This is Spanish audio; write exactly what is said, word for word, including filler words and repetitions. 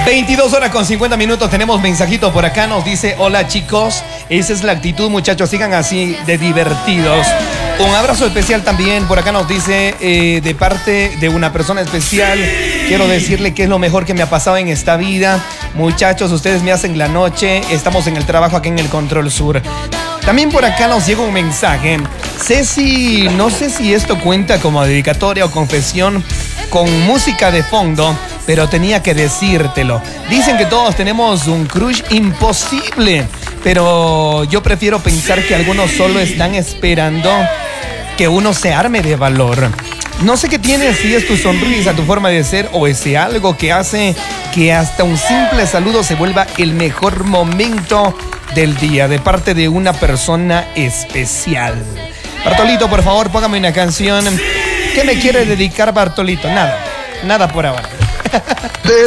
veintidós horas con cincuenta minutos, tenemos mensajito por acá, nos dice: hola chicos, esa es la actitud, muchachos, sigan así de divertidos. Un abrazo especial también, por acá nos dice, eh, de parte de una persona especial, quiero decirle que es lo mejor que me ha pasado en esta vida. Muchachos, ustedes me hacen la noche, estamos en el trabajo aquí en el Control Sur. También por acá nos llega un mensaje. Ceci, no sé si esto cuenta como dedicatoria o confesión con música de fondo, pero tenía que decírtelo. Dicen que todos tenemos un crush imposible, pero yo prefiero pensar que algunos solo están esperando que uno se arme de valor. No sé qué tienes, si es tu sonrisa, tu forma de ser o ese algo que hace que hasta un simple saludo se vuelva el mejor momento del día de parte de una persona especial. Bartolito, por favor, póngame una canción. ¿Qué me quiere dedicar Bartolito? Nada, nada por ahora.